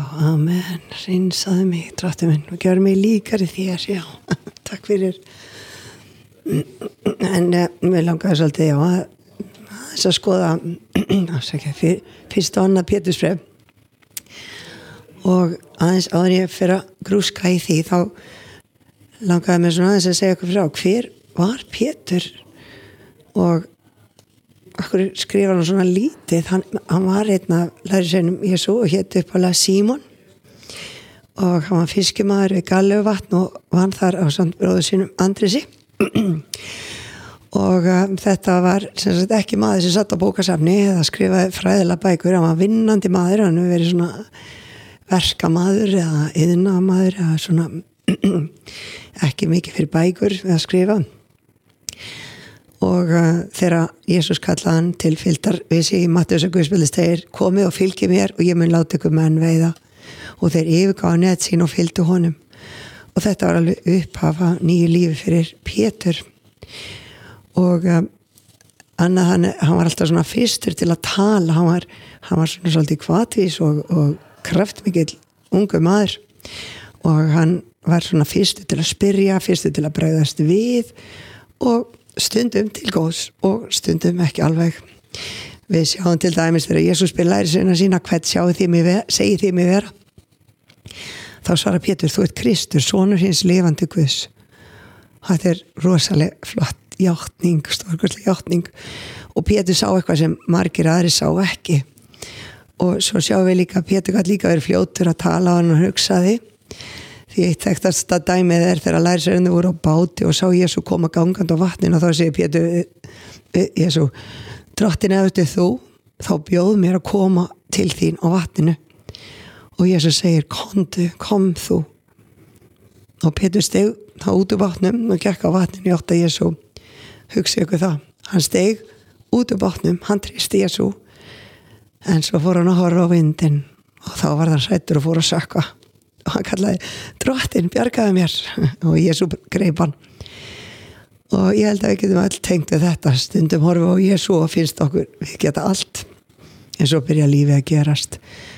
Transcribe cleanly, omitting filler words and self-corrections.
amen, hreinsaðu mig, dráttu minn og gjör mig líkari þér, já, takk fyrir. En mér langaði svolítið, já, þess að skoða, fyrst og annað Pétursbréf og aðeins áður ég fyrir að grúska í því, þá langaði mér svona aðeins að segja eitthvað frá, hver var Pétur og okkur skrifar hann svona lítið, hann var einn af lærisveinum Jesú og hét uppalega Símon og hann var fiskimaður við Gallevatn og vann þar á samt bróður sínum Andresi og þetta var sem sagt ekki maður sem satt á bókasafni eða skrifaði fræðilega bækur, hann var vinnandi maður, hann hefur verið svona verkamaður eða iðnaðarmaður eða svona ekki mikið fyrir bækur við að skrifa og þegar Jesús kallaði hann til fylgdar við sig í Mattheusar Guðspjallis þeir komið og fylgið mér og ég mun láta ykkur menn veiða og þeir yfirgáfu net sín og fylgdu honum og þetta var alveg upphafa nýju lífi fyrir Pétur og annað hann var alltaf svona fyrstur til að tala hann var svona svolítið hvatvís og kraftmikill ungu maður og hann var svona fyrstur til að spyrja, fyrstur til að bregðast við og stundum til góðs og stundum ekki alveg. Við sjáum til dæmis þegar Jesús spyr lærisveina sína hvern segið þið mig vera? Þá svarar Pétur, þú ert Kristur, sonur hins lifandi Guðs. Þetta er rosalega flott játning, stórkostleg játning og Pétur sá eitthvað sem margir aðri sá ekki og svo sjáum við líka að Pétur gat líka verið fljótur að tala á hann og hugsaði því eitt þekktasta dæmið þegar lærisveinarnir voru á báti og sá Jesú koma gangandi á vatninu og þá segir Pétur Jesú, drottin ef þetta þú þá bjóð mér að koma til þín á vatninu og Jesú segir kom þú og Pétur steig þá út úr vatnum og gekk á vatninu í átt að Jesú hugsa ykkur það, hann steig út úr vatnum, hann treysti Jesú en svo fór hann að horfa á vindin og þá var hann hræddur og fór að sökkva og hann kallaði, drottin bjargaði mér og Jesú greip hann og ég held að við getum öll tengt við þetta, stundum horfum á Jesú og finnst okkur, við geta allt en svo byrja lífið að gerast